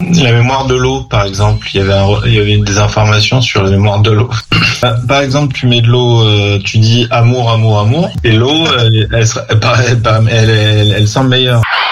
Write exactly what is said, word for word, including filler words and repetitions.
La mémoire de l'eau, par exemple, il y avait un, il y avait des informations sur la mémoire de l'eau. Par exemple, tu mets de l'eau, euh, tu dis amour, amour, amour, et l'eau, elle, elle, elle, elle, elle, elle, elle semble meilleure.